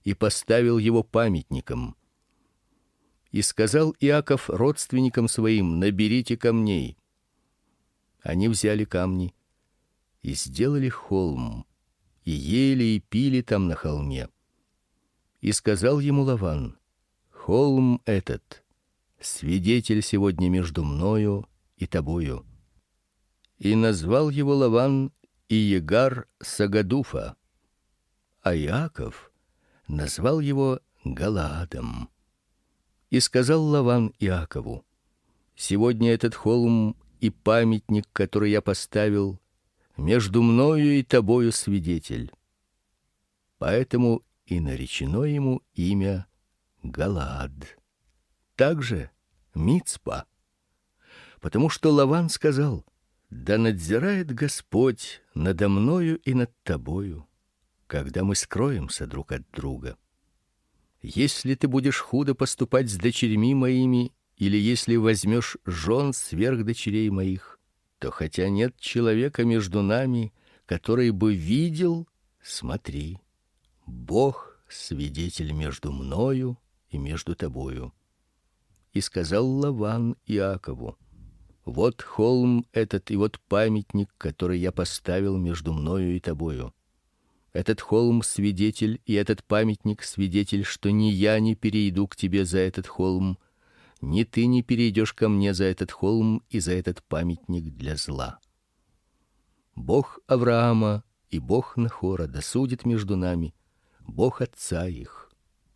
и поставил его памятником. И сказал Иаков родственникам своим: наберите камней. Они взяли камни и сделали холм, и ели и пили там на холме. И сказал ему Лаван: холм этот свидетель сегодня между мною и тобою. И назвал его Лаван Иегар Сагаduфа, а Иаков назвал его Галаадом. И сказал Лаван Иакову: сегодня этот холм и памятник, который я поставил, между мною и тобою свидетель. Поэтому и наречено ему имя Галаад. Также Мицпа, потому что Лаван сказал: да надзирает Господь надо мною и над тобою, когда мы скроемся друг от друга. Если ты будешь худо поступать с дочерьми моими, или если возьмешь жен сверх дочерей моих, то хотя нет человека между нами, который бы видел, смотри, Бог свидетель между мною и между тобою. И сказал Лаван Иакову: вот холм этот и вот памятник, который я поставил между мною и тобою. Этот холм свидетель, и этот памятник свидетель, что ни я не перейду к тебе за этот холм, ни ты не перейдешь ко мне за этот холм и за этот памятник для зла. Бог Авраама и Бог Нахора да судит между нами, Бог отца их.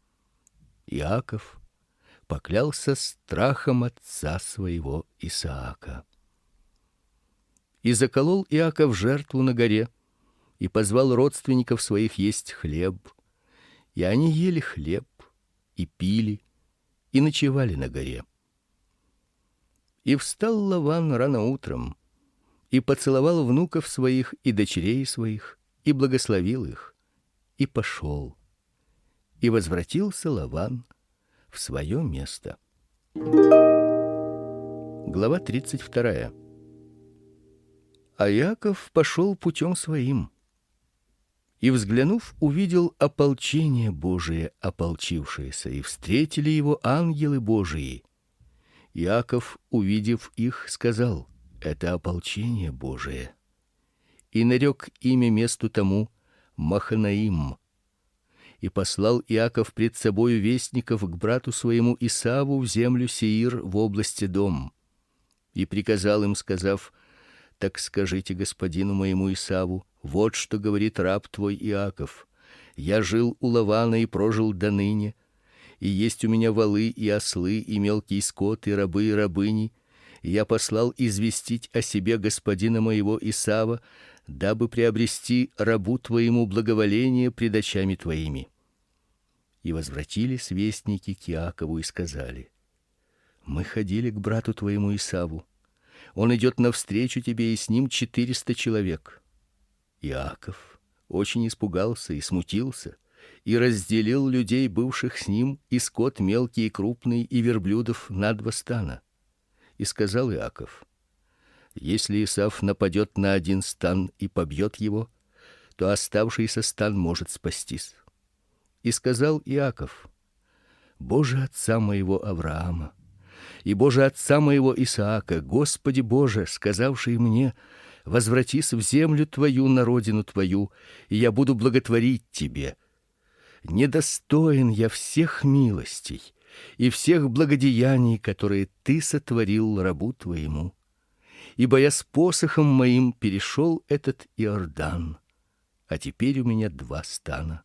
Иаков поклялся страхом отца своего Исаака. И заколол Иаков жертву на горе, и позвал родственников своих есть хлеб, и они ели хлеб и пили, и ночевали на горе. И встал Лаван рано утром, и поцеловал внуков своих и дочерей своих, и благословил их, и пошел. И возвратился Лаван в свое место. Глава 32. А Иаков пошел путем своим, и, взглянув, увидел ополчение Божие, ополчившееся, и встретили его ангелы Божии. Иаков, увидев их, сказал: это ополчение Божие. И нарек имя месту тому Маханаим. И послал Иаков пред собою вестников к брату своему Исаву в землю Сеир в области Дом. И приказал им, сказав: так скажите господину моему Исаву: вот что говорит раб твой Иаков. Я жил у Лавана и прожил до ныне, и есть у меня волы и ослы и мелкий скот и рабы и рабыни. И я послал известить о себе господина моего Исава, дабы приобрести рабу твоему благоволение пред очами твоими. И возвратились вестники к Иакову и сказали: мы ходили к брату твоему Исаву. Он идет навстречу тебе, и с ним 400 человек. Иаков очень испугался и смутился, и разделил людей, бывших с ним, и скот мелкий и крупный, и верблюдов на 2 стана. И сказал Иаков: если Исав нападет на один стан и побьет его, то оставшийся стан может спастись. И сказал Иаков: Боже отца моего Авраама и Боже отца моего Исаака, Господи Боже, сказавший мне: возвратись в землю твою, на родину твою, и я буду благотворить тебе. Недостоин я всех милостей и всех благодеяний, которые ты сотворил рабу твоему, ибо я с посохом моим перешел этот Иордан, а теперь у меня 2 стана.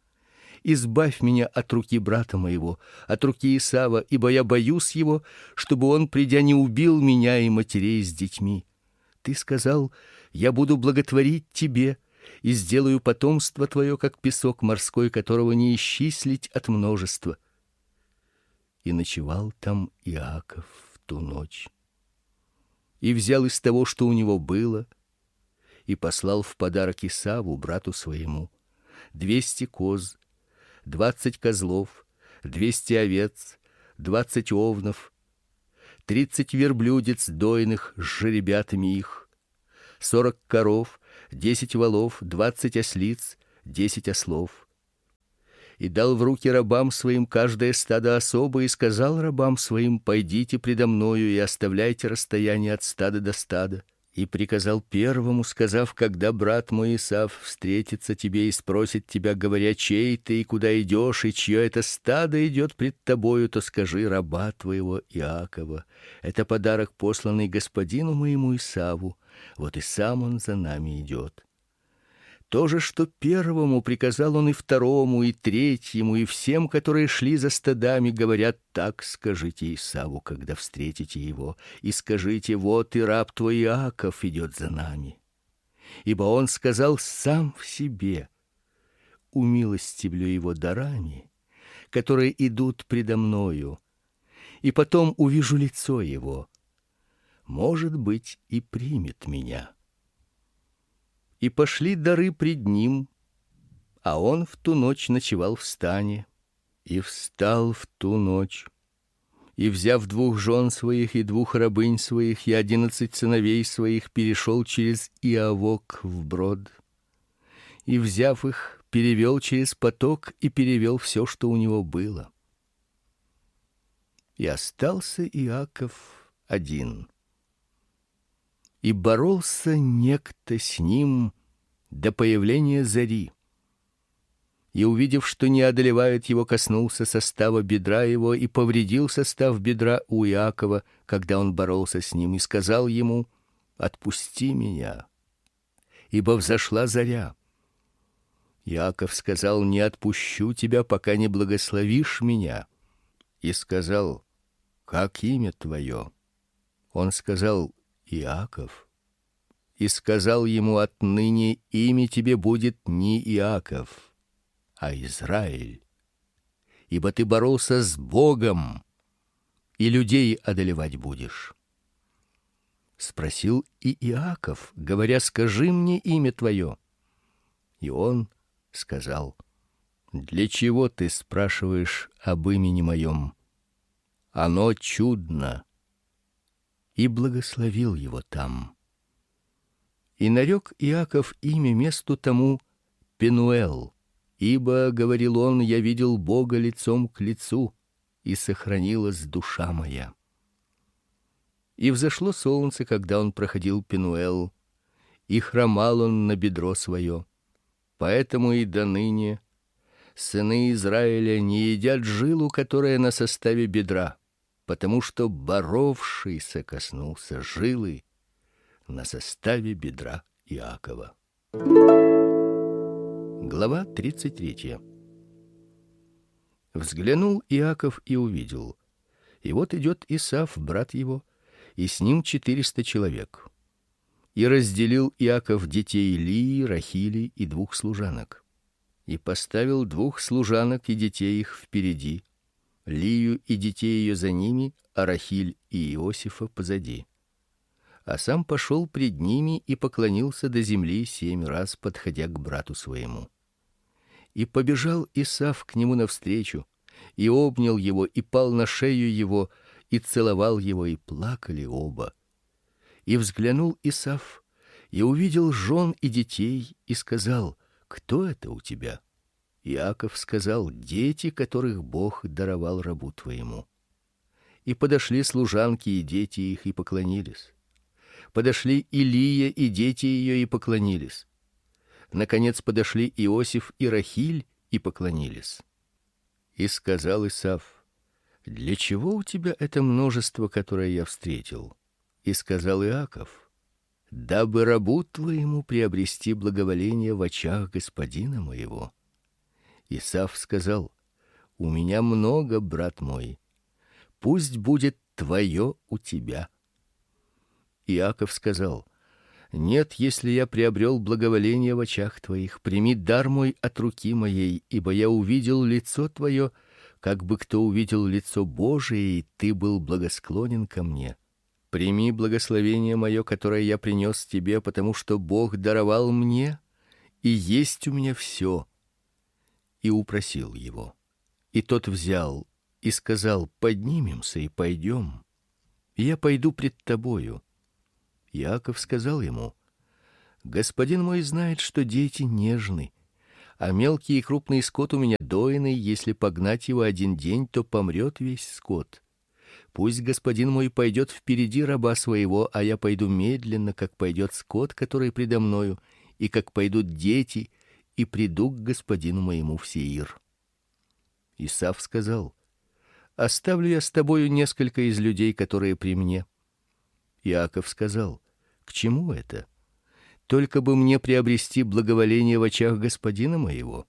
Избавь меня от руки брата моего, от руки Исава, ибо я боюсь его, чтобы он, придя, не убил меня и матерей с детьми. Ты сказал: я буду благотворить тебе и сделаю потомство твое, как песок морской, которого не исчислить от множества. И ночевал там Иаков в ту ночь. И взял из того, что у него было, и послал в подарок Исаву, брату своему, 200 коз, 20 козлов, 200 овец, 20 овнов, 30 верблюдец дойных с жеребятами их, 40 коров, 10 волов, 20 ослиц, 10 ослов. и дал в руки рабам своим каждое стадо особо, и сказал рабам своим: пойдите предо мною и оставляйте расстояние от стада до стада. И приказал первому, сказав: когда брат мой Исав встретится тебе и спросит тебя, говоря: чей ты и куда идешь, и чье это стадо идет пред тобою, то скажи: раба твоего Иакова. Это подарок, посланный господину моему Исаву. Вот и сам он за нами идет. То же, что первому, приказал он и второму, и третьему, и всем, которые шли за стадами, говорят: так скажите Исаву, когда встретите его, и скажите: вот и раб твой Иаков идет за нами. Ибо он сказал сам в себе: умилостивлю его дарами, которые идут предо мною, и потом увижу лицо его, может быть, и примет меня. И пошли дары пред ним, а он в ту ночь ночевал в стане, и встал в ту ночь, и, взяв 2 жен своих и 2 рабынь своих и 11 сыновей своих, перешел через Иавок вброд, и, взяв их, перевел через поток и перевел все, что у него было. И остался Иаков один. И боролся некто с ним до появления зари. И, увидев, что не одолевает его, коснулся состава бедра его и повредил состав бедра у Иакова, когда он боролся с ним, и сказал ему: отпусти меня, ибо взошла заря. Иаков сказал: не отпущу тебя, пока не благословишь меня. И сказал: как имя твое? Он сказал: Иаков. И сказал ему: отныне имя тебе будет не Иаков, а Израиль, ибо ты боролся с Богом, и людей одолевать будешь. Спросил и Иаков, говоря: скажи мне имя твое. И он сказал: для чего ты спрашиваешь об имени моем? Оно чудно. И благословил его там. И нарек Иаков имя месту тому Пенуэл, ибо, говорил он, я видел Бога лицом к лицу, и сохранилась душа моя. И взошло солнце, когда он проходил Пенуэл, и хромал он на бедро свое. Поэтому и доныне сыны Израиля не едят жилу, которая на составе бедра, потому что боровшийся коснулся жилы на составе бедра Иакова. Глава 33. Взглянул Иаков и увидел, и вот идет Исав, брат его, и с ним 400 человек. И разделил Иаков детей Лии, Рахили и 2 служанок, и поставил 2 служанок и детей их впереди, Лию и детей ее за ними, а Рахиль и Иосифа позади. А сам пошел пред ними и поклонился до земли 7 раз, подходя к брату своему. И побежал Исав к нему навстречу, и обнял его, и пал на шею его, и целовал его, и плакали оба. И взглянул Исав, и увидел жен и детей, и сказал: кто это у тебя? Иаков сказал: дети, которых Бог даровал рабу твоему. И подошли служанки и дети их, и поклонились. Подошли и Лия и дети ее, и поклонились. Наконец подошли Иосиф и Рахиль, и поклонились. И сказал Исав: для чего у тебя это множество, которое я встретил? И сказал Иаков: дабы рабу твоему приобрести благоволение в очах господина моего. Исав сказал: у меня много, брат мой, пусть будет твое у тебя. Иаков сказал: нет, если я приобрел благоволение в очах твоих, прими дар мой от руки моей, ибо я увидел лицо твое, как бы кто увидел лицо Божие, и ты был благосклонен ко мне. Прими благословение мое, которое я принес тебе, потому что Бог даровал мне, и есть у меня все. И упросил его. И тот взял и сказал: поднимемся и пойдем. Я пойду пред тобою. Иаков сказал ему: господин мой знает, что дети нежны, а мелкий и крупный скот у меня дойный, если погнать его один день, то помрет весь скот. Пусть господин мой пойдет впереди раба своего, а я пойду медленно, как пойдет скот, который предо мною, и как пойдут дети, и приду к господину моему в Сеир. Исав сказал: оставлю я с тобою несколько из людей, которые при мне. Иаков сказал: к чему это? Только бы мне приобрести благоволение в очах господина моего.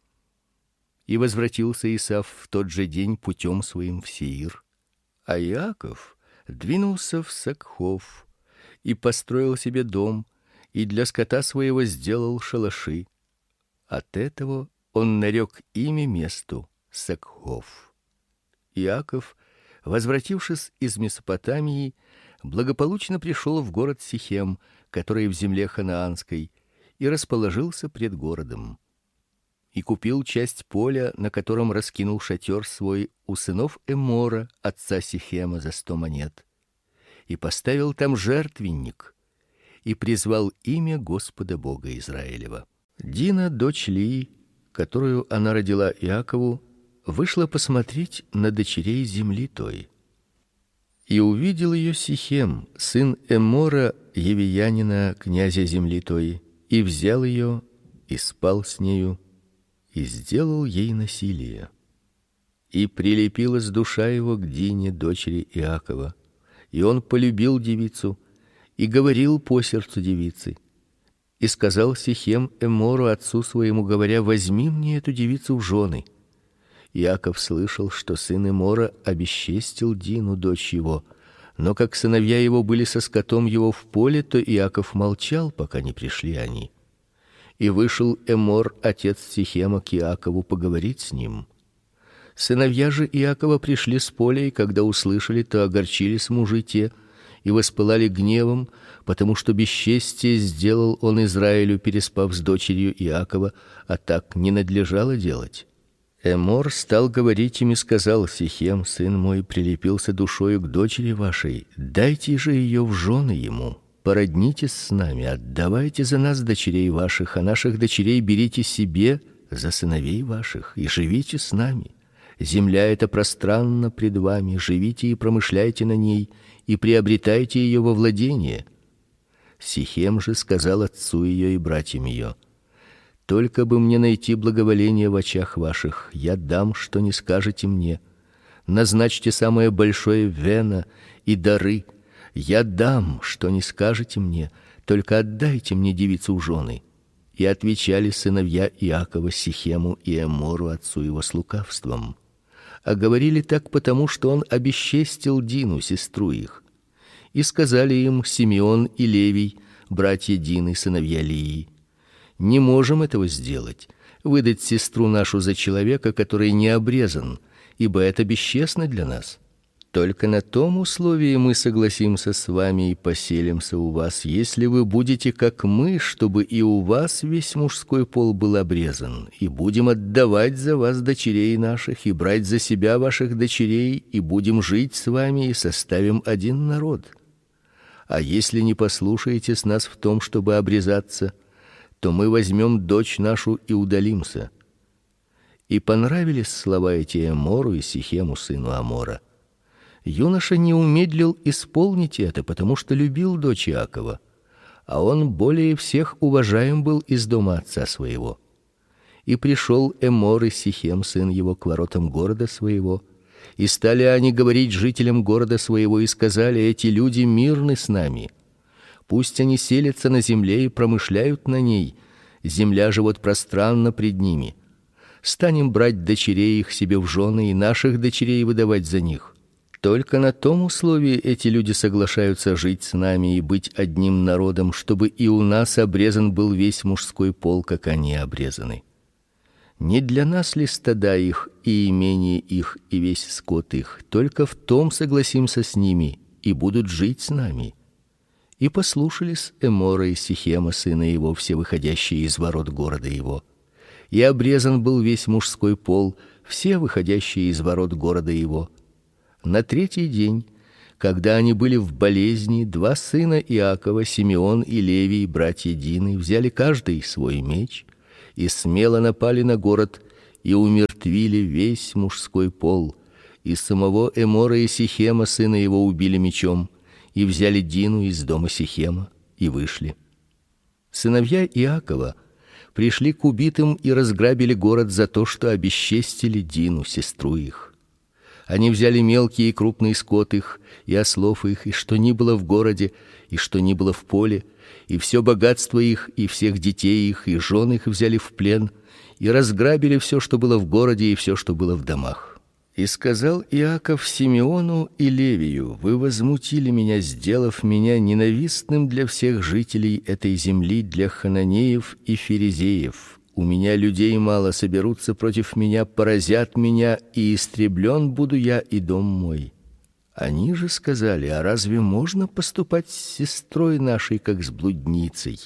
И возвратился Исав в тот же день путем своим в Сеир. А Иаков двинулся в Сакхов и построил себе дом, и для скота своего сделал шалаши. От этого он нарек имя месту Сакхов. Иаков, возвратившись из Месопотамии, благополучно пришел в город Сихем, который в земле ханаанской, и расположился пред городом. И купил часть поля, на котором раскинул шатер свой, у сынов Эмора, отца Сихема, за 100 монет. И поставил там жертвенник, и призвал имя Господа Бога Израилева. Дина, дочь Лии, которую она родила Иакову, вышла посмотреть на дочерей земли той. И увидел ее Сихем, сын Эмора, евиянина, князя земли той, и взял ее, и спал с нею, и сделал ей насилие. И прилепилась душа его к Дине, дочери Иакова, и он полюбил девицу и говорил по сердцу девицы. И сказал Сихем Эмору, отцу своему, говоря: возьми мне эту девицу в жены. Иаков слышал, что сын Эмора обесчестил Дину, дочь его, но как сыновья его были со скотом его в поле, то Иаков молчал, пока не пришли они. И вышел Эмор, отец Сихема, к Иакову поговорить с ним. Сыновья же Иакова пришли с поля, и когда услышали, то огорчились мужи те и воспылали гневом, потому что бесчестие сделал он Израилю, переспав с дочерью Иакова, а так не надлежало делать. Эмор стал говорить им и сказал: Сихем, сын мой, прилепился душою к дочери вашей, дайте же ее в жены ему. Породнитесь с нами, отдавайте за нас дочерей ваших, а наших дочерей берите себе за сыновей ваших и живите с нами. Земля эта пространна пред вами, живите и промышляйте на ней, и приобретайте ее во владение. Сихем же сказал отцу ее и братьям ее: только бы мне найти благоволение в очах ваших, я дам, что не скажете мне. Назначьте самое большое вено и дары. Я дам, что не скажете мне, только отдайте мне девицу в жены. И отвечали сыновья Иакова Сихему и Эмору, отцу его, с лукавством. А говорили так потому, что он обесчестил Дину, сестру их. И сказали им Симеон и Левий, братья Дины, сыновья Лии: не можем этого сделать, выдать сестру нашу за человека, который не обрезан, ибо это бесчестно для нас. Только на том условии мы согласимся с вами и поселимся у вас, если вы будете как мы, чтобы и у вас весь мужской пол был обрезан, и будем отдавать за вас дочерей наших и брать за себя ваших дочерей, и будем жить с вами и составим один народ. А если не послушаетесь нас в том, чтобы обрезаться, то мы возьмем дочь нашу и удалимся. И понравились слова эти Эмору и Сихему, сыну Амора. Юноша не умедлил исполнить это, потому что любил дочь Иакова, а он более всех уважаем был из дома отца своего. И пришел Эмор и Сихем, сын его, к воротам города своего, и стали они говорить жителям города своего и сказали: эти люди мирны с нами. Пусть они селятся на земле и промышляют на ней. Земля же вот пространна пред ними. Станем брать дочерей их себе в жены и наших дочерей выдавать за них. Только на том условии эти люди соглашаются жить с нами и быть одним народом, чтобы и у нас обрезан был весь мужской пол, как они обрезаны. Не для нас ли стада их и имение их и весь скот их? Только в том согласимся с ними и будут жить с нами. И послушались Эмора и Сихема, сына его, все выходящие из ворот города его. И обрезан был весь мужской пол, все выходящие из ворот города его. На третий день, когда они были в болезни, два сына Иакова, Симеон и Левий, братья Дины, взяли каждый свой меч и смело напали на город и умертвили умертвили весь мужской пол, и самого Эмора и Сихема сына его убили мечом, и взяли Дину из дома Сихема и вышли. Сыновья Иакова пришли к убитым и разграбили город за то, что обесчестили Дину, сестру их. Они взяли мелкий и крупный скот их, и ослов их, и что ни было в городе, и что ни было в поле, и все богатство их, и всех детей их, и жен их взяли в плен, и разграбили все, что было в городе, и все, что было в домах. И сказал Иаков Симеону и Левию: вы возмутили меня, сделав меня ненавистным для всех жителей этой земли, для хананеев и ферезеев. У меня людей мало, соберутся против меня, поразят меня, и истреблен буду я и дом мой. Они же сказали: а разве можно поступать с сестрой нашей, как с блудницей?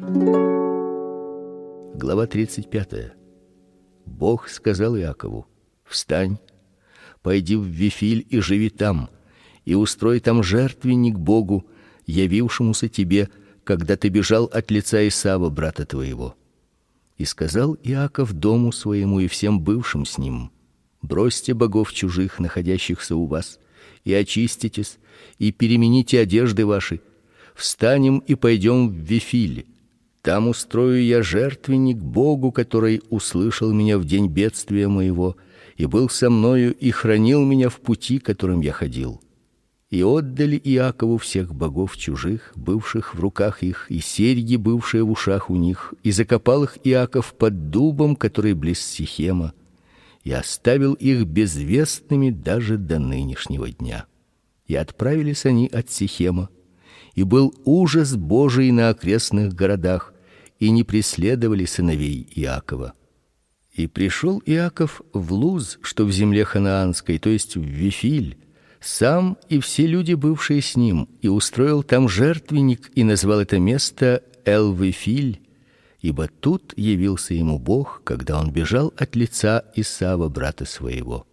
Глава 35. Бог сказал Иакову: встань, пойди в Вифиль и живи там, и устрой там жертвенник Богу, явившемуся тебе, когда ты бежал от лица Исава, брата твоего. И сказал Иаков дому своему и всем бывшим с ним: бросьте богов чужих, находящихся у вас, и очиститесь, и перемените одежды ваши. Встанем и пойдем в Вифиль. Там устрою я жертвенник Богу, который услышал меня в день бедствия моего и был со мною и хранил меня в пути, которым я ходил. И отдали Иакову всех богов чужих, бывших в руках их, и серьги, бывшие в ушах у них, и закопал их Иаков под дубом, который близ Сихема, и оставил их безвестными даже до нынешнего дня. И отправились они от Сихема, и был ужас Божий на окрестных городах, и не преследовали сыновей Иакова. И пришел Иаков в Луз, что в земле ханаанской, то есть в Вифиль, сам и все люди, бывшие с ним, и устроил там жертвенник и назвал это место Эл-Вифиль, ибо тут явился ему Бог, когда он бежал от лица Исава, брата своего.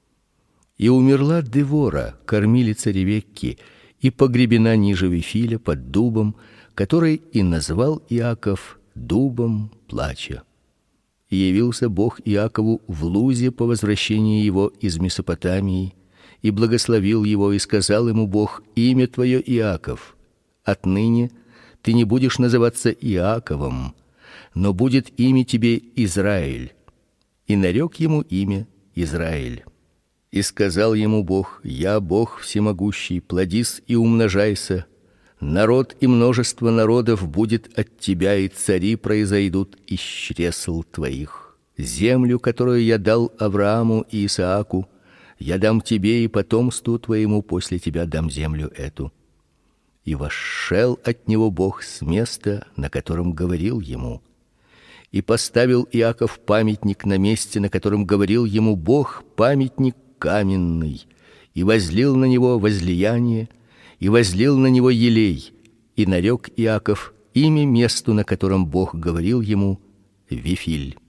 И умерла Девора, кормилица Ревекки, и погребена ниже Вифиля под дубом, который и назвал Иаков дубом плача. И явился Бог Иакову в Лузе по возвращении его из Месопотамии, и благословил его, и сказал ему Бог: имя твое Иаков, отныне ты не будешь называться Иаковом, но будет имя тебе Израиль. И нарек ему имя Израиль. И сказал ему Бог: я Бог всемогущий, плодись и умножайся. Народ и множество народов будет от тебя, и цари произойдут из чресл твоих. Землю, которую я дал Аврааму и Исааку, я дам тебе и потомству твоему после тебя дам землю эту. И восшел от него Бог с места, на котором говорил ему. И поставил Иаков памятник на месте, на котором говорил ему Бог, памятник каменный, и возлил на него возлияние, и возлил на него елей, и нарек Иаков имя месту, на котором Бог говорил ему, Вифиль.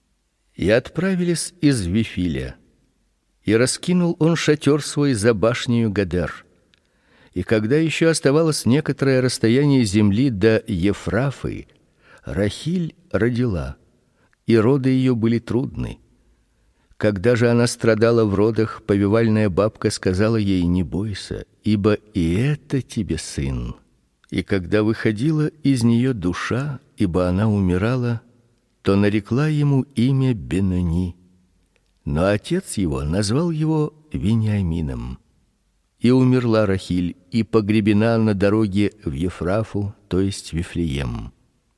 И отправились из Вифиля. И раскинул он шатер свой за башнею Гадер. И когда еще оставалось некоторое расстояние земли до Ефрафы, Рахиль родила, и роды ее были трудны. Когда же она страдала в родах, повивальная бабка сказала ей: не бойся, ибо и это тебе сын. И когда выходила из нее душа, ибо она умирала, то нарекла ему имя Бенони. Но отец его назвал его Вениамином. И умерла Рахиль, и погребена на дороге в Ефрафу, то есть Вифлеем.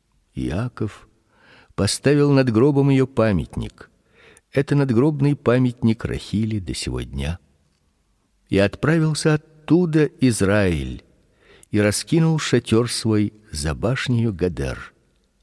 Иаков поставил над гробом ее памятник. Это надгробный памятник Рахили до сего дня. И отправился оттуда Израиль, и раскинул шатер свой за башнею Гадер.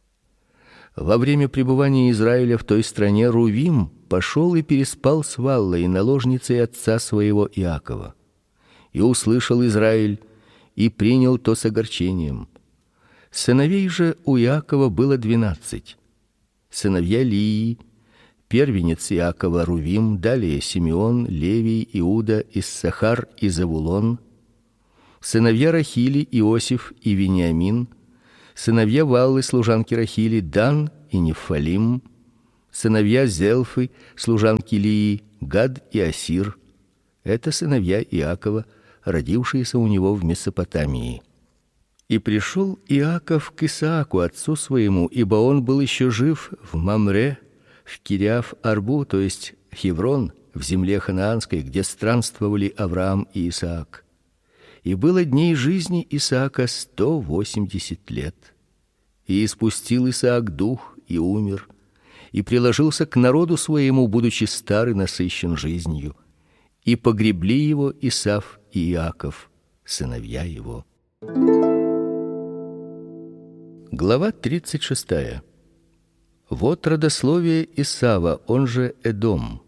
Во время пребывания Израиля в той стране Рувим пошел и переспал с Валлой, наложницей отца своего Иакова. И услышал Израиль и принял то с огорчением. Сыновей же у Иакова было 12. Сыновья Лии: первенец Иакова Рувим, далее Симеон, Левий, Иуда, Иссахар и Завулон. Сыновья Рахили: Иосиф и Вениамин. Сыновья Валлы, служанки Рахили: Дан и Нефалим. Сыновья Зелфы, служанки Лии, Гад и Асир — это сыновья Иакова, родившиеся у него в Месопотамии. И пришел Иаков к Исааку, отцу своему, ибо он был еще жив в Мамре, в Кириаф-Арбу, то есть Хеврон, в земле ханаанской, где странствовали Авраам и Исаак. И было дней жизни Исаака 180 лет. И испустил Исаак дух и умер, и приложился к народу своему, будучи стар и насыщен жизнью. И погребли его Исав и Иаков, сыновья его. Глава 36. Вот родословие Исава, он же Эдом.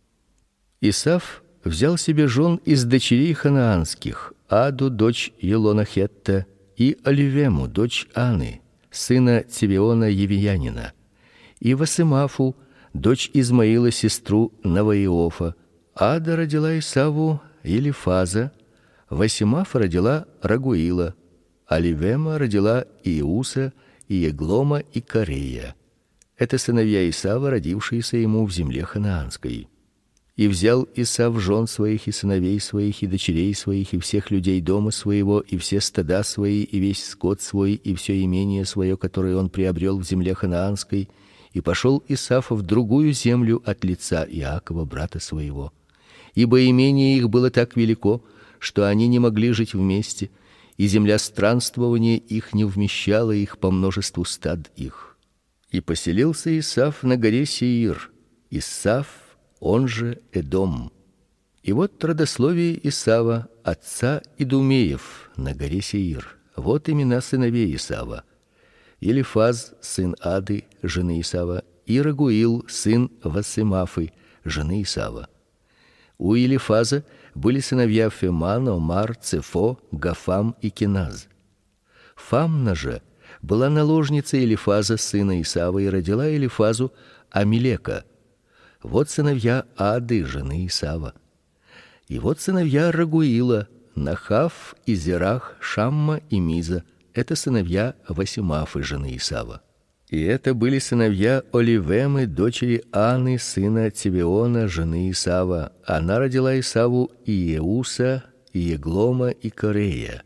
Исав взял себе жен из дочерей ханаанских: Аду, дочь Елона Хетта, и Оливему, дочь Аны, сына Цивиона Евиянина, и Васемафу, дочь Измаила, сестру Наваиофа. Ада родила Исаву Елифаза, Васемафа родила Рагуила, Оливема родила Иуса, и Еглома, и Корея. Это сыновья Исава, родившиеся ему в земле ханаанской. И взял Исав жен своих и сыновей своих и дочерей своих и всех людей дома своего и все стада свои и весь скот свой и все имение свое, которое он приобрел в земле ханаанской, и пошел Исав в другую землю от лица Иакова брата своего. Ибо имение их было так велико, что они не могли жить вместе, и земля странствования их не вмещала их по множеству стад их. И поселился Исав на горе Сеир. Исав, он же Эдом. И вот родословие Исава, отца Идумеев, на горе Сеир. Вот имена сыновей Исава: Елифаз, сын Ады, жены Исава, и Рагуил, сын Васемафы, жены Исава. У Елифаза были сыновья Феман, Омар, Цефо, Гафам и Киназ. Фамна же была наложницей Елифаза, сына Исава, и родила Елифазу Амилека. Вот сыновья Ады, жены Исава. И вот сыновья Рагуила: Нахав и Зерах, Шамма и Миза. Это сыновья Васемафы, жены Исава. И это были сыновья Оливемы, дочери Аны, сына Цивиона, жены Исава. Она родила Исаву Иеуса, и Еглома, и Корея.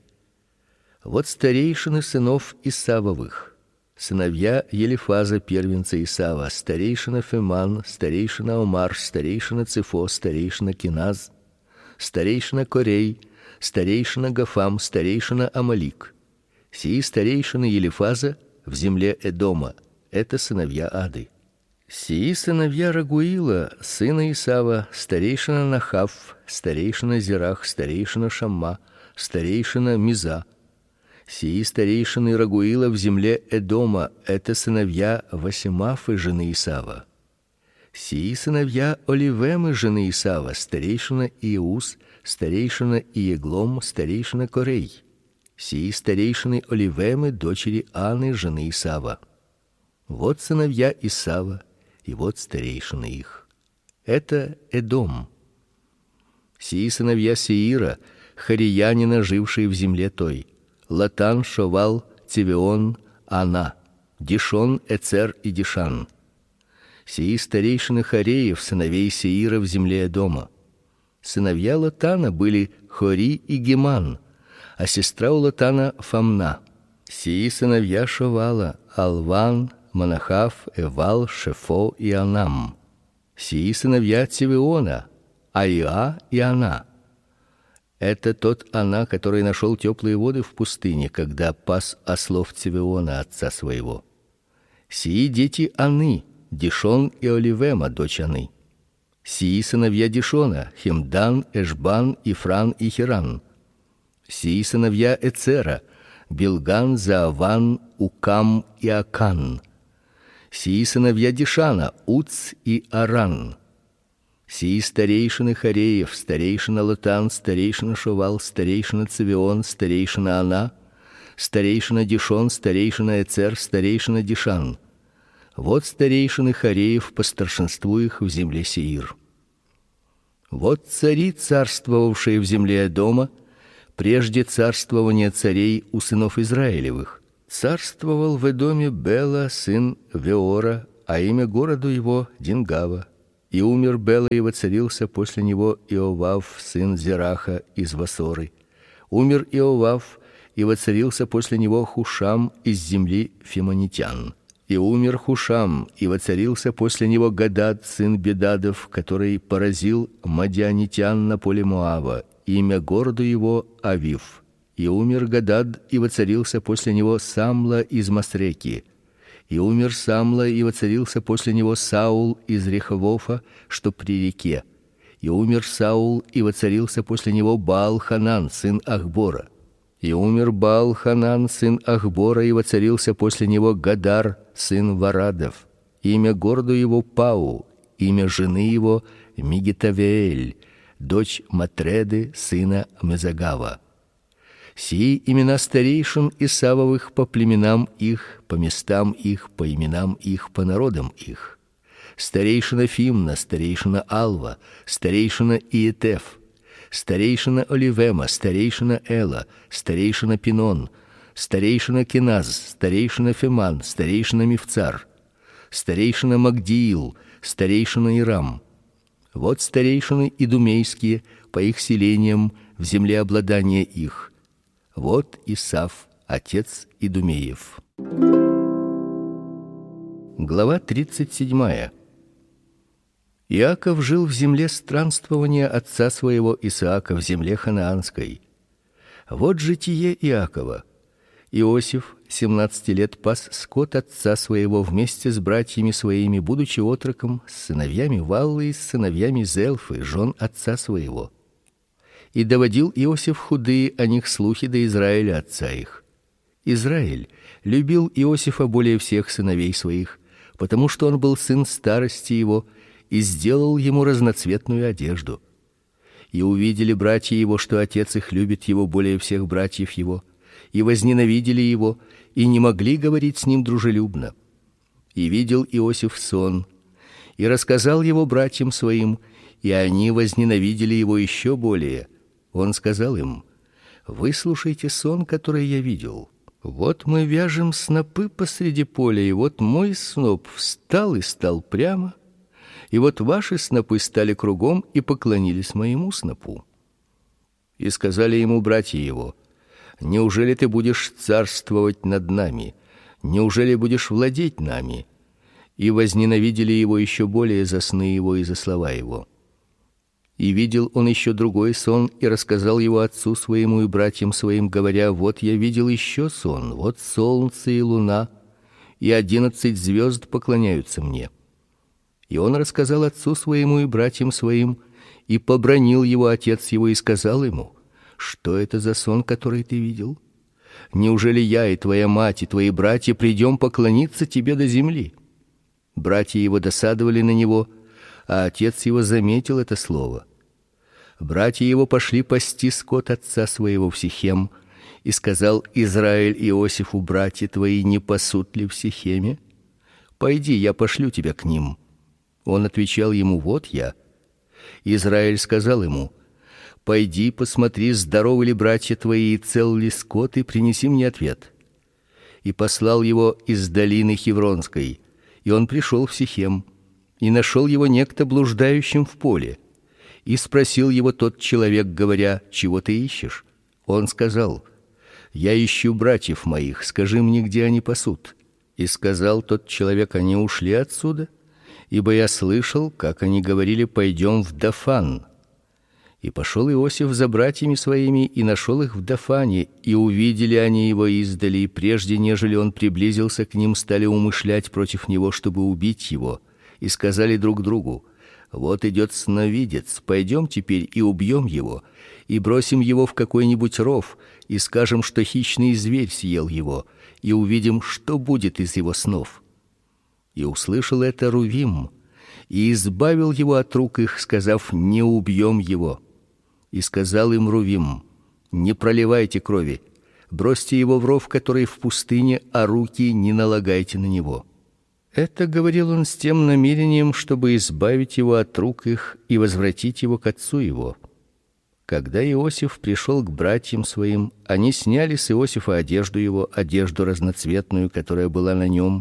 Вот старейшины сынов Исавовых: сыновья Елифаза, первенца Исава, старейшина Феман, старейшина Омар, старейшина Цефо, старейшина Киназ, старейшина Корей, старейшина Гафам, старейшина Амалик. Сии старейшины Елифаза в земле Эдома. Это сыновья Ады. Сии сыновья Рагуила, сына Исава: старейшина Нахав, старейшина Зерах, старейшина Шамма, старейшина Миза. Сии старейшины Рагуила в земле Эдома. Это сыновья Васемафы, жены Исава. Сии сыновья Оливемы, жены Исава: старейшина Иус, старейшина Иеглом, старейшина Корей. Сии старейшины Оливемы, дочери Аны, жены Исава. Вот сыновья Исава, и вот старейшины их. Это Эдом. Сии сыновья Сеира, хариянина, жившие в земле той: Латан, Шовал, Цивион, Ана, Дишон, Эцер и Дишан. Сии старейшины Хореев, сыновей Сеира в земле Эдома. Сыновья Латана были Хори и Геман, а сестра у Латана Фамна. Сии сыновья Шовала: Алван, Манахав, Эвал, Шефо и Анам. Сии сыновья Цивиона: Аиа и Ана. Это тот Ана, который нашел теплые воды в пустыне, когда пас ослов Цивиона, отца своего. Сии дети Аны: Дишон и Оливема, дочь Аны. Сии сыновья Дишона: Хемдан, Эшбан, Ифран и Хиран. Сии сыновья Эцера: Билган, Зааван, Укам и Акан. Сии сыновья Дишана: Уц и Аран. Сии старейшины Хореев: старейшина Латан, старейшина Шовал, старейшина Цивион, старейшина Ана, старейшина Дишон, старейшина Эцер, старейшина Дишан. Вот старейшины Хореев по старшинству их в земле Сеир. Вот цари, царствовавшие в земле Эдома, прежде царствования царей у сынов Израилевых. Царствовал в Эдоме Бела, сын Веора, а имя городу его Дингава. И умер Бела, и воцарился после него Иовав, сын Зераха из Васоры. Умер Иовав, и воцарился после него Хушам из земли фимонитян. И умер Хушам, и воцарился после него Гадад, сын Бедадов, который поразил мадианитян на поле Моава. Имя городу его Авив. И умер Гадад, и воцарился после него Самла из Масреки. И умер Самла, и воцарился после него Саул из Реховофа, что при реке. И умер Саул, и воцарился после него Баал-Ханан, сын Ахбора. И умер Баал-Ханан, сын Ахбора, и воцарился после него Гадар, сын Варадов. Имя городу его Пау, имя жены его Мигитавеэль, дочь Матреды, сына Мезагава. Сии имена старейшин Исавовых по племенам их, по местам их, по именам их, по народам их. Старейшина Фимна, старейшина Алва, старейшина Иетеф, старейшина Оливема, старейшина Эла, старейшина Пинон, старейшина Кеназ, старейшина Феман, старейшина Мифцар, старейшина Магдиил, старейшина Ирам. Вот старейшины идумейские по их селениям в земле обладания их. Вот Исав, отец Идумеев. Глава 37. Иаков жил в земле странствования отца своего Исаака, в земле ханаанской. Вот житие Иакова. Иосиф 17 лет пас скот отца своего вместе с братьями своими, будучи отроком, с сыновьями Валлы и с сыновьями Зелфы, жен отца своего. И доводил Иосиф худые о них слухи до Израиля отца их. Израиль любил Иосифа более всех сыновей своих, потому что он был сын старости его, и сделал ему разноцветную одежду. И увидели братья его, что отец их любит его более всех братьев его, и возненавидели его, и не могли говорить с ним дружелюбно. И видел Иосиф сон, и рассказал его братьям своим, и они возненавидели его еще более. Он сказал им: выслушайте сон, который я видел. Вот мы вяжем снопы посреди поля, и вот мой сноп встал и стал прямо, и вот ваши снопы стали кругом и поклонились моему снопу. И сказали ему братья его: неужели ты будешь царствовать над нами? Неужели будешь владеть нами? И возненавидели его еще более за сны его и за слова его. И видел он еще другой сон, и рассказал его отцу своему и братьям своим, говоря: вот я видел еще сон, вот солнце и луна, и 11 звезд поклоняются мне. И он рассказал отцу своему и братьям своим, и побранил его отец его и сказал ему: что это за сон, который ты видел? Неужели я и твоя мать и твои братья придем поклониться тебе до земли? Братья его досадовали на него, а отец его заметил это слово. Братья его пошли пасти скот отца своего в Сихем, и сказал Израиль Иосифу: братья твои не пасут ли в Сихеме? Пойди, я пошлю тебя к ним. Он отвечал ему: вот я. Израиль сказал ему: пойди, посмотри, здоровы ли братья твои и цел ли скот, и принеси мне ответ. И послал его из долины Хевронской, и он пришел в Сихем, и нашел его некто блуждающим в поле. И спросил его тот человек, говоря: чего ты ищешь? Он сказал: я ищу братьев моих, скажи мне, где они пасут. И сказал тот человек: они ушли отсюда, ибо я слышал, как они говорили: пойдем в Дафан. И пошел Иосиф за братьями своими и нашел их в Дафане, и увидели они его издали, и прежде нежели он приблизился к ним, стали умышлять против него, чтобы убить его, и сказали друг другу: вот идет сновидец, пойдем теперь и убьем его, и бросим его в какой-нибудь ров, и скажем, что хищный зверь съел его, и увидим, что будет из его снов. И услышал это Рувим, и избавил его от рук их, сказав: не убьем его. И сказал им Рувим: не проливайте крови, бросьте его в ров, который в пустыне, а руки не налагайте на него. Это говорил он с тем намерением, чтобы избавить его от рук их и возвратить его к отцу его. Когда Иосиф пришел к братьям своим, они сняли с Иосифа одежду его, одежду разноцветную, которая была на нем,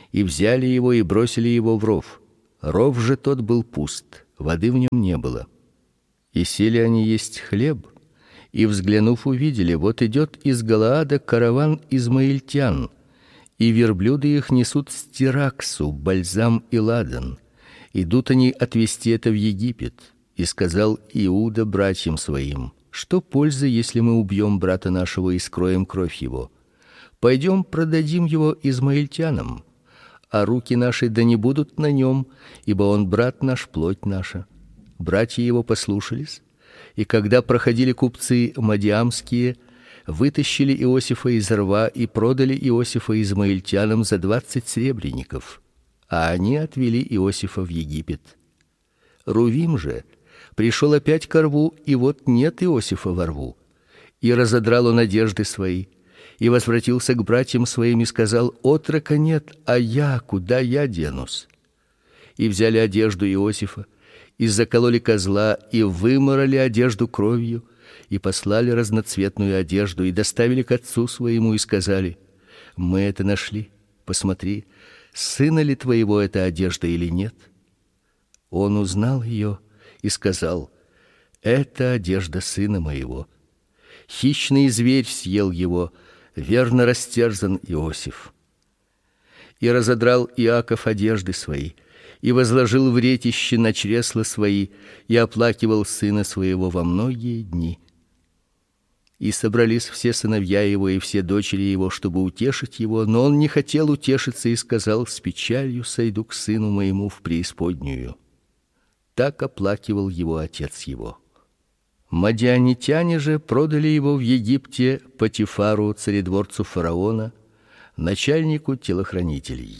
и взяли его и бросили его в ров. Ров же тот был пуст, воды в нем не было. И сели они есть хлеб, и взглянув, увидели: вот идет из Галаада караван измаильтян, и верблюды их несут стираксу, бальзам и ладан. Идут они отвезти это в Египет. И сказал Иуда братьям своим: что пользы, если мы убьем брата нашего и скроем кровь его? Пойдем продадим его измаильтянам, а руки наши да не будут на нем, ибо он брат наш, плоть наша. Братья его послушались, и когда проходили купцы мадиамские, вытащили Иосифа из рва и продали Иосифа измаильтянам за 20 серебряников, а они отвели Иосифа в Египет. Рувим же пришел опять ко рву, и вот нет Иосифа во рву. И разодрал он одежды свои, и возвратился к братьям своим и сказал: отрока нет, а я куда я денусь? И взяли одежду Иосифа, и закололи козла, и выморали одежду кровью, и послали разноцветную одежду, и доставили к отцу своему, и сказали: мы это нашли, посмотри, сына ли твоего эта одежда или нет? Он узнал ее и сказал: это одежда сына моего. Хищный зверь съел его, верно растерзан Иосиф. И разодрал Иаков одежды свои, и возложил в ретище на чресла свои, и оплакивал сына своего во многие дни. И собрались все сыновья его и все дочери его, чтобы утешить его, но он не хотел утешиться и сказал: с печалью сойду к сыну моему в преисподнюю. Так оплакивал его отец его. Мадианитяне же продали его в Египте Потифару, царедворцу фараона, начальнику телохранителей.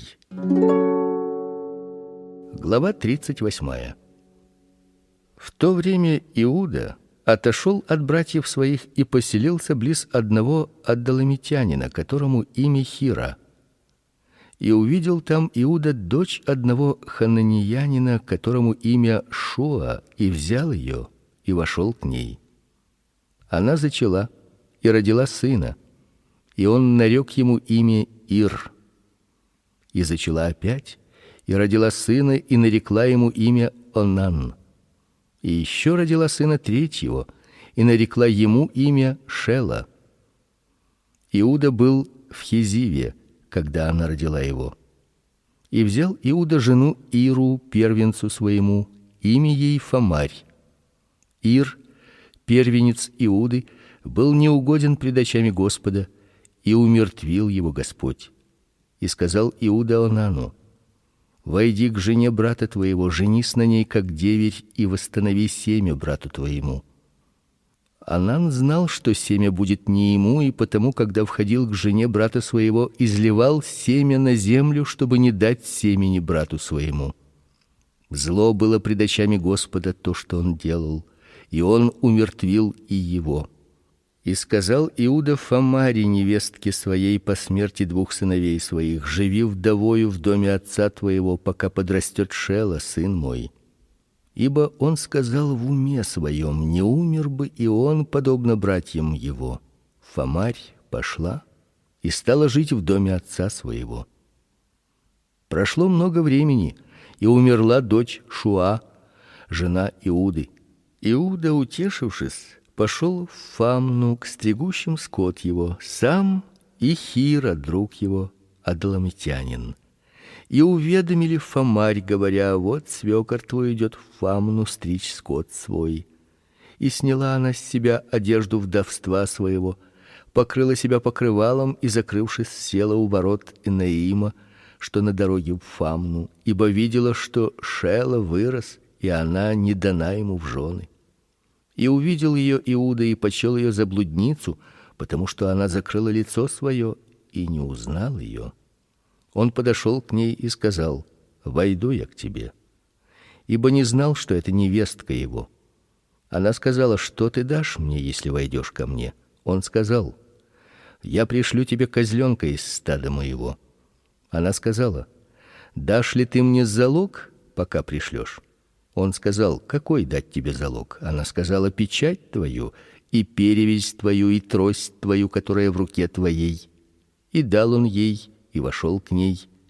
Глава 38. В то время Иуда отошел от братьев своих и поселился близ одного аддалламитянина, которому имя Хира. И увидел там Иуда дочь одного хананеянина, которому имя Шуа, и взял ее и вошел к ней. Она зачала и родила сына, и он нарек ему имя Ир. И зачала опять и родила сына, и нарекла ему имя Онан. И еще родила сына третьего, и нарекла ему имя Шела. Иуда был в Хезиве, когда она родила его. И взял Иуда жену Иру, первенцу своему, имя ей Фамарь. Ир, первенец Иуды, был неугоден пред очами Господа, и умертвил его Господь. И сказал Иуда Онану: войди к жене брата твоего, женись на ней как деверь, и восстанови семя брату твоему. Онан знал, что семя будет не ему, и потому, когда входил к жене брата своего, изливал семя на землю, чтобы не дать семени брату своему. Зло было пред очами Господа то, что он делал, и он умертвил и его. И сказал Иуда Фамаре, невестке своей, по смерти двух сыновей своих: живи вдовою в доме отца твоего, пока подрастет Шела, сын мой. Ибо он сказал в уме своем: не умер бы и он, подобно братьям его. Фамарь пошла и стала жить в доме отца своего. Прошло много времени, и умерла дочь Шуа, жена Иуды. Иуда, утешившись, пошел в Фамну к стригущим скот его, сам и Хира, друг его, аддалламитянин. И уведомили Фамарь, говоря: вот свекор твой идет в Фамну стричь скот свой. И сняла она с себя одежду вдовства своего, покрыла себя покрывалом и, закрывшись, села у ворот Инаима, что на дороге в Фамну, ибо видела, что Шела вырос, и она не дана ему в жены. И увидел ее Иуда и почел ее за блудницу, потому что она закрыла лицо свое и не узнал ее. Он подошел к ней и сказал: войду я к тебе, ибо не знал, что это невестка его. Она сказала: что ты дашь мне, если войдешь ко мне? Он сказал: я пришлю тебе козленка из стада моего. Она сказала: дашь ли ты мне залог, пока пришлешь? Он сказал: какой дать тебе залог? Она сказала: печать твою и перевязь твою и трость твою, которая в руке твоей. И дал он ей, и вошел к ней.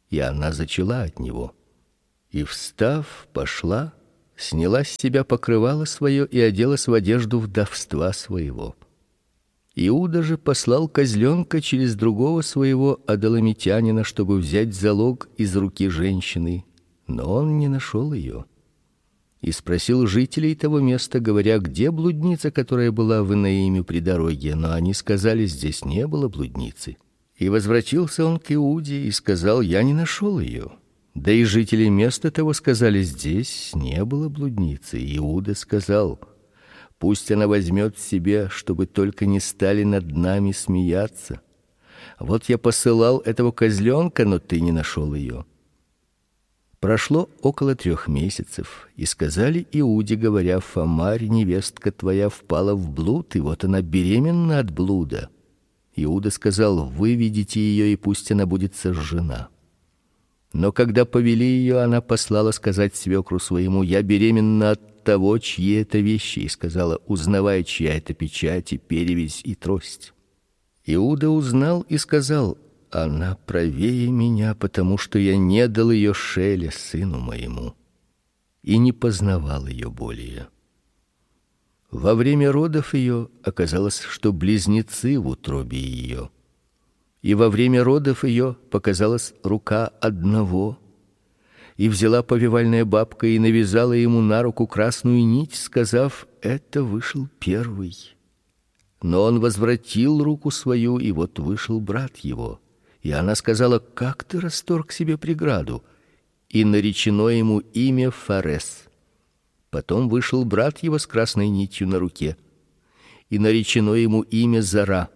и она зачала от него. И, встав, пошла, сняла с себя покрывало свое и оделась в одежду вдовства своего. Иуда же послал козленка через другого своего адалламитянина, чтобы взять залог из руки женщины, но он не нашел ее. И спросил жителей того места, говоря: где блудница, которая была в Инаиме при дороге? Но они сказали: здесь не было блудницы. И возвратился он к Иуде и сказал: я не нашел ее. Да и жители места того сказали: здесь не было блудницы. Иуда сказал: пусть она возьмет себе, чтобы только не стали над нами смеяться. Вот я посылал этого козленка, но ты не нашел ее. Прошло около 3 месяцев, и сказали Иуде, говоря: Фамарь, невестка твоя, впала в блуд, и вот она беременна от блуда. Иуда сказал: выведите ее, и пусть она будет сожжена. Но когда повели ее, она послала сказать свекру своему: я беременна от того, чьи это вещи, и сказала: узнавай, чья это печать и перевязь и трость. Иуда узнал и сказал: она правее меня, потому что я не дал ее Шеле, сыну моему, и не познавал ее более. Во время родов ее оказалось, что близнецы в утробе ее, и во время родов ее показалась рука одного, и взяла повивальная бабка и навязала ему на руку красную нить, сказав: это вышел первый. Но он возвратил руку свою, и вот вышел брат его. И она сказала: как ты расторг себе преграду? И наречено ему имя Фарес. Потом вышел брат его с красной нитью на руке, и наречено ему имя Зара.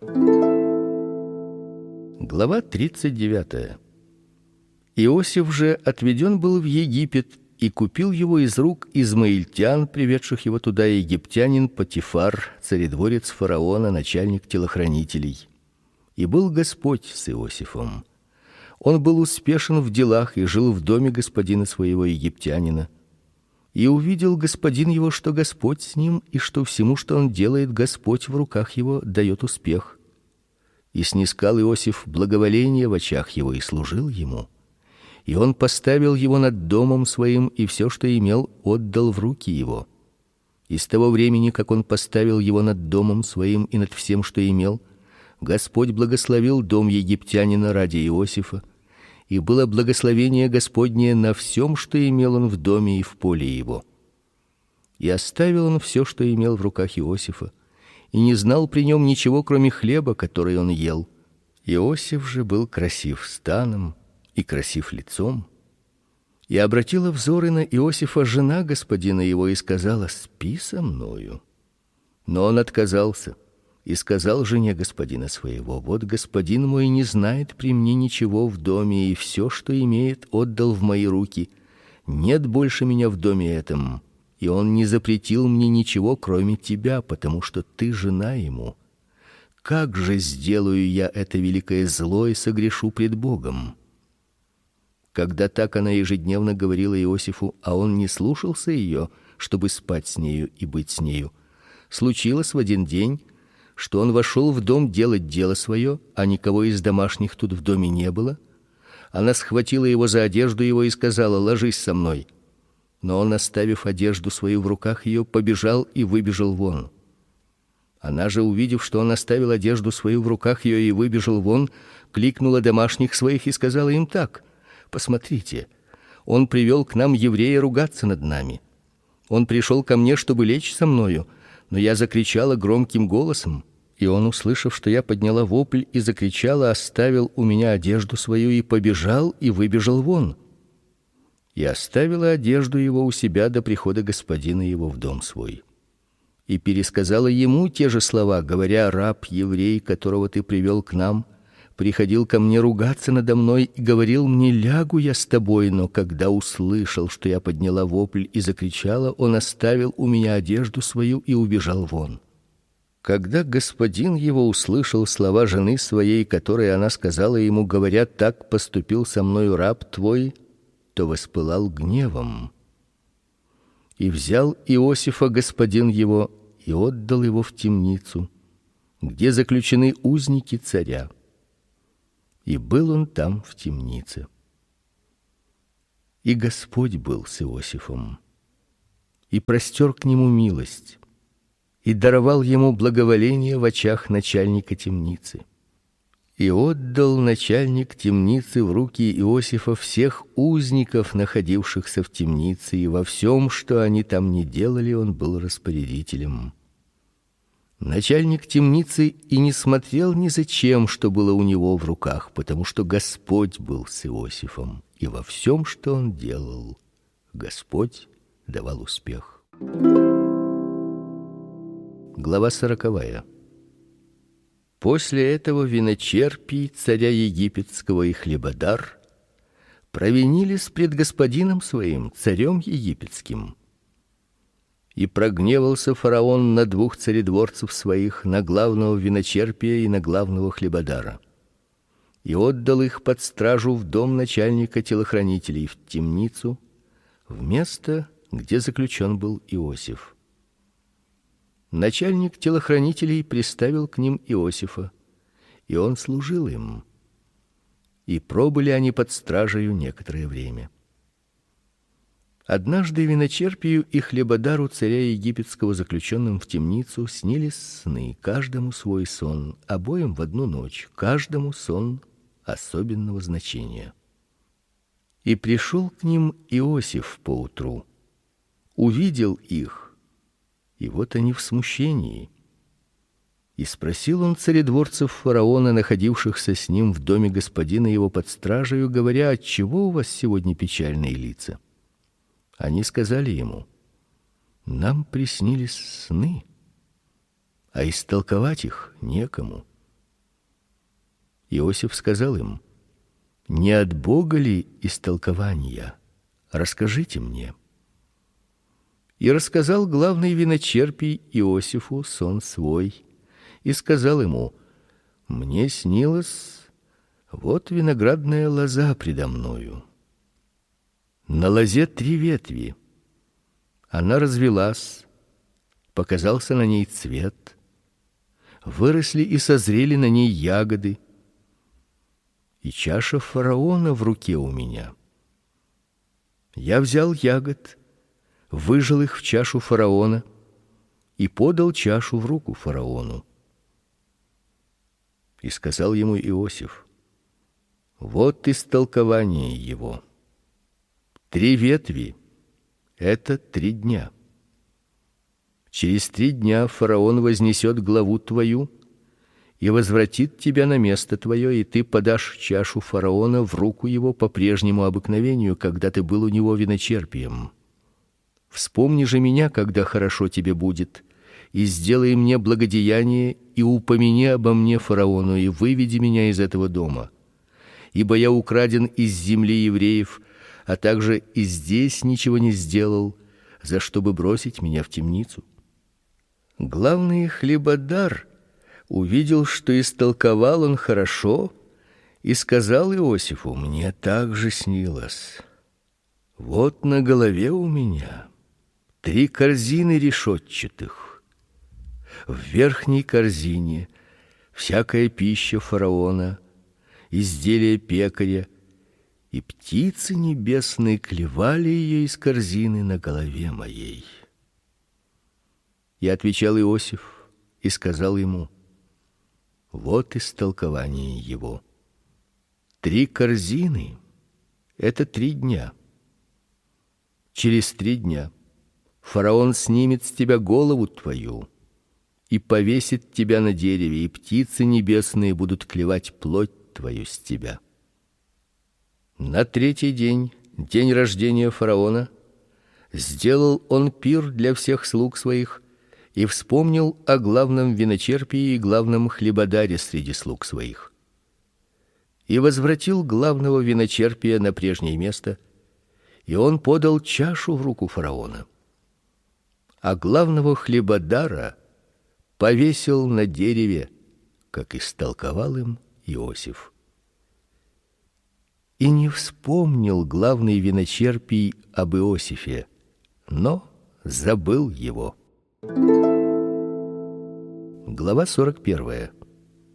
Глава 39. Иосиф же отведен был в Египет, и купил его из рук измаильтян, приведших его туда, египтянин Потифар, царедворец фараона, начальник телохранителей. И был Господь с Иосифом. Он был успешен в делах и жил в доме господина своего египтянина. И увидел господин его, что Господь с ним, и что всему, что он делает, Господь в руках его дает успех. И снискал Иосиф благоволение в очах его и служил ему. И он поставил его над домом своим, и все, что имел, отдал в руки его. И с того времени, как он поставил его над домом своим и над всем, что имел, Господь благословил дом египтянина ради Иосифа, и было благословение Господне на всем, что имел он в доме и в поле его. И оставил он все, что имел в руках Иосифа, и не знал при нем ничего, кроме хлеба, который он ел. Иосиф же был красив станом и красив лицом. И обратила взоры на Иосифа жена господина его и сказала: спи со мною. Но он отказался и сказал жене господина своего: вот господин мой не знает при мне ничего в доме, и все, что имеет, отдал в мои руки. Нет больше меня в доме этом, и он не запретил мне ничего, кроме тебя, потому что ты жена ему. Как же сделаю я это великое зло и согрешу пред Богом? Когда так она ежедневно говорила Иосифу, а он не слушался ее, чтобы спать с нею и быть с нею, случилось в один день, что он вошел в дом делать дело свое, а никого из домашних тут в доме не было. Она схватила его за одежду его и сказала: ложись со мной. Но он, оставив одежду свою в руках ее, побежал и выбежал вон. Она же, увидев, что он оставил одежду свою в руках ее и выбежал вон, кликнула домашних своих и сказала им так: посмотрите, он привел к нам еврея ругаться над нами. Он пришел ко мне, чтобы лечь со мною, но я закричала громким голосом, и он, услышав, что я подняла вопль и закричала, оставил у меня одежду свою и побежал и выбежал вон. И оставила одежду его у себя до прихода господина его в дом свой. И пересказала ему те же слова, говоря: раб еврей, которого ты привел к нам, приходил ко мне ругаться надо мной и говорил мне: лягу я с тобой, но когда услышал, что я подняла вопль и закричала, он оставил у меня одежду свою и убежал вон. Когда господин его услышал слова жены своей, которые она сказала ему, говоря: так поступил со мною раб твой, то воспылал гневом. И взял Иосифа господин его и отдал его в темницу, где заключены узники царя. И был он там в темнице. И Господь был с Иосифом, и простер к нему милость, и даровал ему благоволение в очах начальника темницы. И отдал начальник темницы в руки Иосифа всех узников, находившихся в темнице, и во всем, что они там не делали, он был распорядителем. Начальник темницы и не смотрел ни за чем, что было у него в руках, потому что Господь был с Иосифом, и во всем, что он делал, Господь давал успех. Глава 40. После этого виночерпий царя египетского и хлебодар провинились пред господином своим, царем египетским. И прогневался фараон на двух царедворцев своих, на главного виночерпия и на главного хлебодара, и отдал их под стражу в дом начальника телохранителей, в темницу, в место, где заключен был Иосиф. Начальник телохранителей приставил к ним Иосифа, и он служил им. И пробыли они под стражею некоторое время. Однажды виночерпию и хлебодару царя египетского, заключенным в темницу, снились сны, каждому свой сон, обоим в одну ночь, каждому сон особенного значения. И пришел к ним Иосиф поутру, увидел их, и вот они в смущении. И спросил он царедворцев фараона, находившихся с ним в доме господина его под стражею, говоря: отчего у вас сегодня печальные лица? Они сказали ему: нам приснились сны, а истолковать их некому. Иосиф сказал им: не от Бога ли истолкования? Расскажите мне. И рассказал главный виночерпий Иосифу сон свой, и сказал ему: мне снилось, вот виноградная лоза предо мною. На лозе 3 ветви. Она развилась, показался на ней цвет, выросли и созрели на ней ягоды, и чаша фараона в руке у меня. Я взял ягод, выжал их в чашу фараона и подал чашу в руку фараону. И сказал ему Иосиф: вот истолкование его. 3 ветви — это 3 дня. Через 3 дня фараон вознесет главу твою и возвратит тебя на место твое, и ты подашь чашу фараона в руку его по прежнему обыкновению, когда ты был у него виночерпием. Вспомни же меня, когда хорошо тебе будет, и сделай мне благодеяние, и упомяни обо мне фараону, и выведи меня из этого дома. Ибо я украден из земли евреев, а также и здесь ничего не сделал, за что бы бросить меня в темницу. Главный хлебодар увидел, что истолковал он хорошо, и сказал Иосифу: мне также снилось. Вот на голове у меня 3 корзины решетчатых. В верхней корзине всякая пища фараона, изделия пекаря, и птицы небесные клевали ее из корзины на голове моей. И отвечал Иосиф и сказал ему: вот истолкование его. 3 корзины — это 3 дня. Через 3 дня фараон снимет с тебя голову твою и повесит тебя на дереве, и птицы небесные будут клевать плоть твою с тебя. На 3-й день, день рождения фараона, сделал он пир для всех слуг своих и вспомнил о главном виночерпии и главном хлебодаре среди слуг своих. И возвратил главного виночерпия на прежнее место, и он подал чашу в руку фараона. А главного хлебодара повесил на дереве, как истолковал им Иосиф. И не вспомнил главный виночерпий об Иосифе, но забыл его. Глава 41.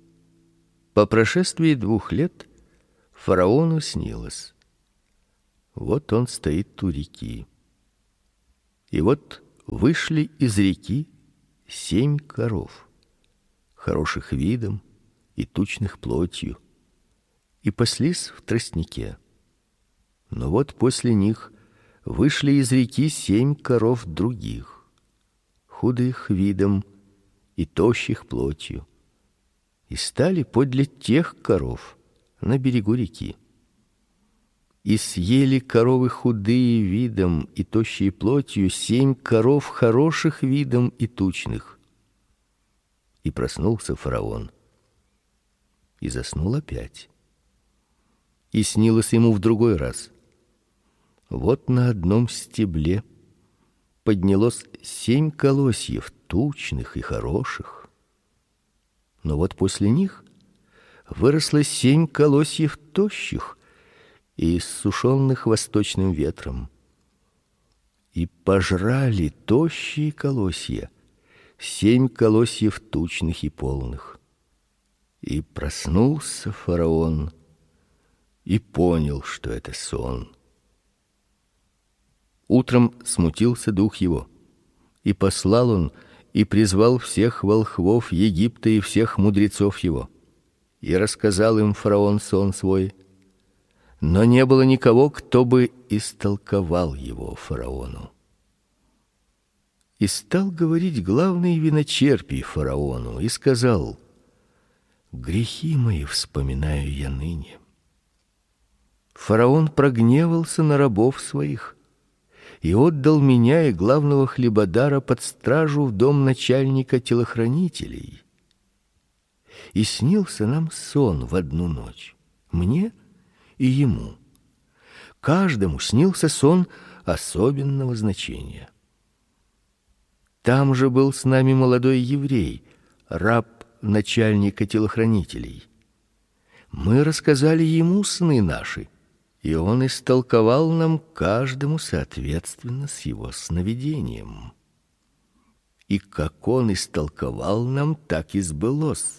По прошествии 2 лет фараону снилось: Вот он стоит у реки. И вот вышли из реки 7 коров, хороших видом и тучных плотью, и паслись в тростнике. Но вот после них вышли из реки 7 коров других, худых видом и тощих плотью, и стали подле тех коров на берегу реки. И съели коровы худые видом и тощие плотью 7 коров хороших видом и тучных. И проснулся фараон, и заснул опять. И снилось ему в другой раз: вот на одном стебле поднялось 7 колосьев, тучных и хороших. Но вот после них выросло 7 колосьев тощих и иссушенных восточным ветром. И пожрали тощие колосья 7 колосьев тучных и полных. И проснулся фараон и понял, что это сон. Утром смутился дух его, и послал он и призвал всех волхвов Египта и всех мудрецов его. И рассказал им фараон сон свой, но не было никого, кто бы истолковал его фараону. И стал говорить главный виночерпий фараону и сказал: грехи мои вспоминаю я ныне. Фараон прогневался на рабов своих и отдал меня и главного хлебодара под стражу в дом начальника телохранителей. И снился нам сон в одну ночь, мне и ему. Каждому снился сон особенного значения. Там же был с нами молодой еврей, раб начальника телохранителей. Мы рассказали ему сны наши, и он истолковал нам каждому соответственно с его сновидением. И как он истолковал нам, так и сбылось.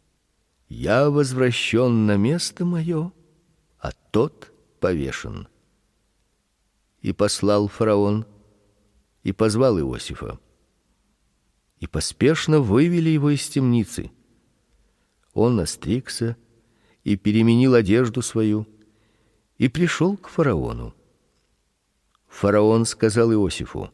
Я возвращен на место мое, а тот повешен. И послал фараон, и позвал Иосифа. И поспешно вывели его из темницы. Он остригся и переменил одежду свою, и пришел к фараону. Фараон сказал Иосифу: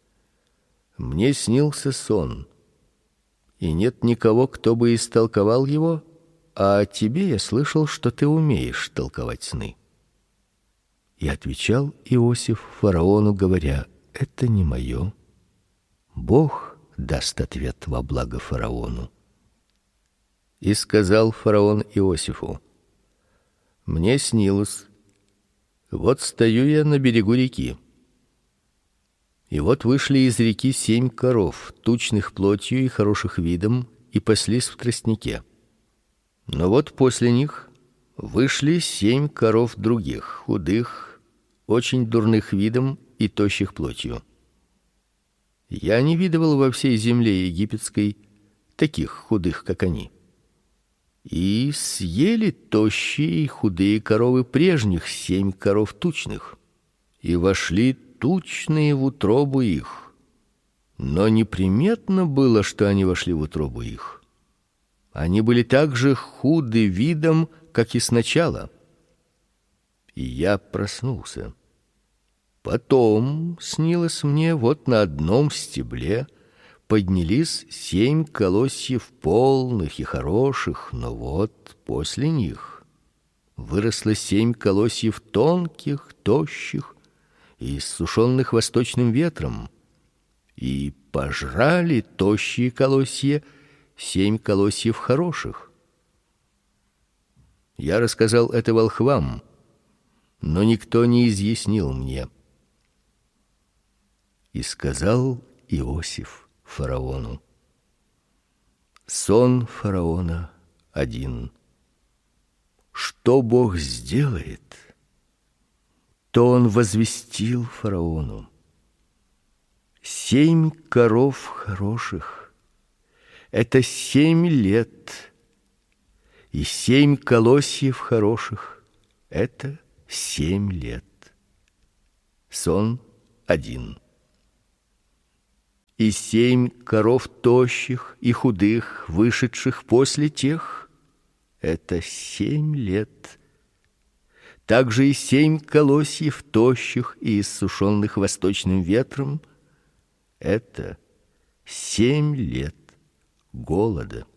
мне снился сон, и нет никого, кто бы истолковал его, а о тебе я слышал, что ты умеешь толковать сны. И отвечал Иосиф фараону, говоря: это не мое. Бог даст ответ во благо фараону. И сказал фараон Иосифу: мне снилось, вот стою я на берегу реки, и вот вышли из реки 7 коров, тучных плотью и хороших видом, и паслись в тростнике. Но вот после них вышли 7 коров других, худых, очень дурных видом и тощих плотью. Я не видывал во всей земле египетской таких худых, как они. И съели тощие и худые коровы прежних 7 коров тучных, и вошли тучные в утробу их. Но неприметно было, что они вошли в утробу их. Они были так же худы видом, как и сначала. И я проснулся. Потом снилось мне, вот на одном стебле поднялись 7 колосьев полных и хороших, но вот после них выросло 7 колосьев тонких, тощих и иссушенных восточным ветром, и пожрали тощие колосья 7 колосьев хороших. Я рассказал это волхвам, но никто не изъяснил мне. И сказал Иосиф фараону: сон фараона один. Что Бог сделает, то он возвестил фараону: 7 коров хороших — это 7 лет, и 7 колосьев хороших — это 7 лет. сон 1. И 7 коров тощих и худых, вышедших после тех, это 7 лет. Также и 7 колосьев тощих и иссушенных восточным ветром, это 7 лет голода.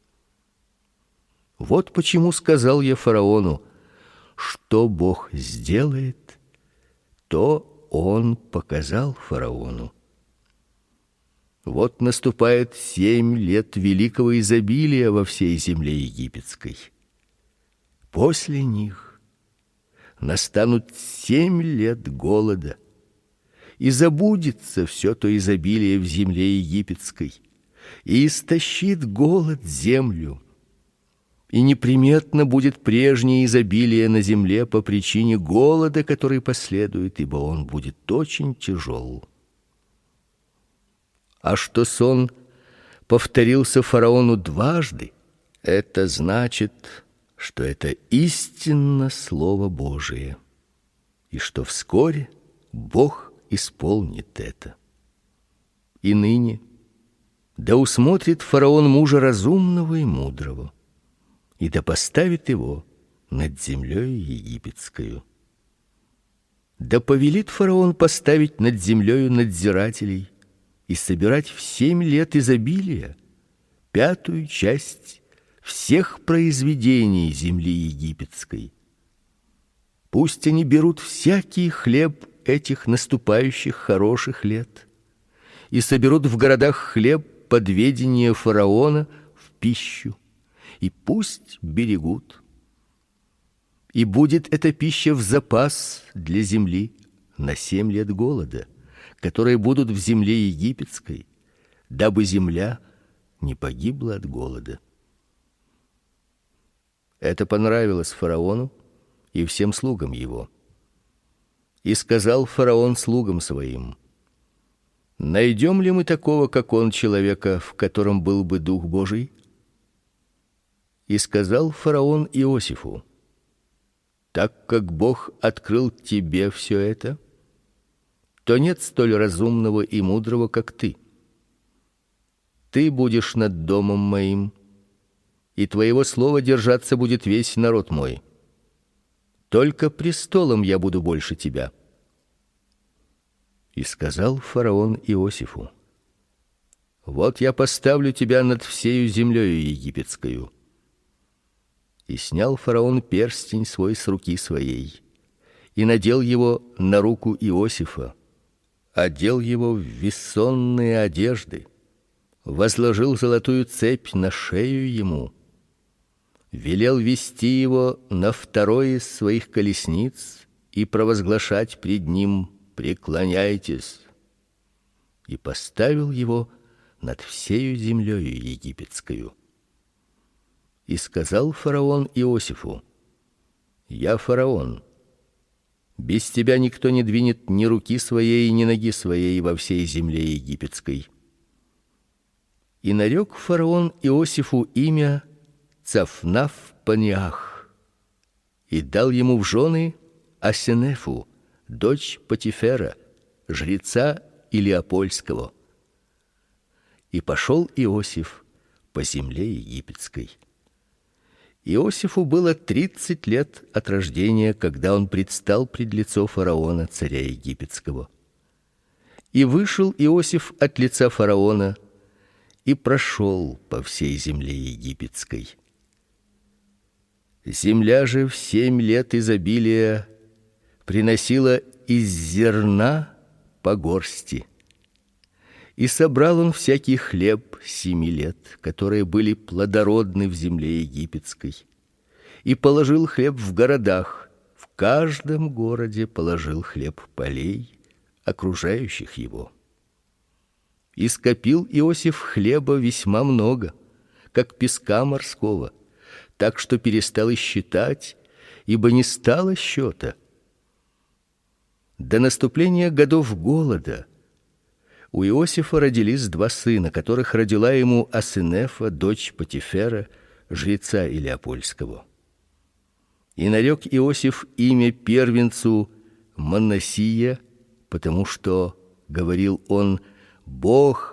Вот почему сказал я фараону: что Бог сделает, то он показал фараону. Вот наступает 7 лет великого изобилия во всей земле египетской. После них настанут 7 лет голода, и забудется все то изобилие в земле египетской, и истощит голод землю. И неприметно будет прежнее изобилие на земле по причине голода, который последует, ибо он будет очень тяжел. А что сон повторился фараону дважды, это значит, что это истинно слово Божие, и что вскоре Бог исполнит это. И ныне да усмотрит фараон мужа разумного и мудрого, и да поставит его над землей египетскою. Да повелит фараон поставить над землею надзирателей и собирать в 7 лет изобилия 5-ю часть всех произведений земли египетской. Пусть они берут всякий хлеб этих наступающих хороших лет и соберут в городах хлеб под ведение фараона в пищу, и пусть берегут. И будет эта пища в запас для земли на 7 лет голода, которые будут в земле египетской, дабы земля не погибла от голода. Это понравилось фараону и всем слугам его. И сказал фараон слугам своим: найдем ли мы такого, как он, человека, в котором был бы Дух Божий? И сказал фараон Иосифу: так как Бог открыл тебе все это, то нет столь разумного и мудрого, как ты. Ты будешь над домом моим, и твоего слова держаться будет весь народ мой. Только престолом я буду больше тебя. И сказал фараон Иосифу: вот я поставлю тебя над всею землею египетскою. И снял фараон перстень свой с руки своей и надел его на руку Иосифа, одел его в весонные одежды, возложил золотую цепь на шею ему, велел вести его на 2-й из своих колесниц и провозглашать пред ним: преклоняйтесь, и поставил его над всею землею египетскою. И сказал фараон Иосифу: я фараон, без тебя никто не двинет ни руки своей, ни ноги своей во всей земле египетской. И нарек фараон Иосифу имя Цафнаф-Панеах, и дал ему в жены Асенефу, дочь Потифера, жреца Илиопольского. И пошел Иосиф по земле египетской. Иосифу было 30 лет от рождения, когда он предстал пред лицо фараона, царя египетского. И вышел Иосиф от лица фараона и прошел по всей земле египетской. Земля же в 7 лет изобилия приносила из зерна по горсти. И собрал он всякий хлеб 7 лет, которые были плодородны в земле египетской, и положил хлеб в городах, в каждом городе положил хлеб полей, окружающих его. И скопил Иосиф хлеба весьма много, как песка морского, так что перестал и считать, ибо не стало счета. До наступления годов голода у Иосифа родились 2 сына, которых родила ему Асенефа, дочь Потифера, жреца Илиопольского. И нарек Иосиф имя первенцу Манассия, потому что, говорил он, Бог